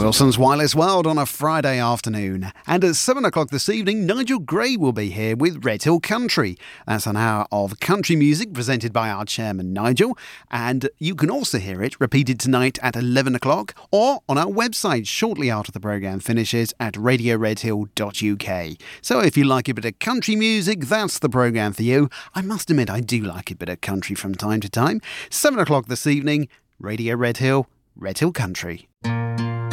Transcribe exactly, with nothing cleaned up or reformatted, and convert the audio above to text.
Wilson's Wireless World on a Friday afternoon. And at seven o'clock this evening, Nigel Gray will be here with Red Hill Country. That's an hour of country music presented by our chairman, Nigel. And you can also hear it repeated tonight at eleven o'clock or on our website shortly after the programme finishes at radio red hill dot u k. So if you like a bit of country music, that's the programme for you. I must admit, I do like a bit of country from time to time. seven o'clock this evening, Radio Red Hill, Red Hill Country.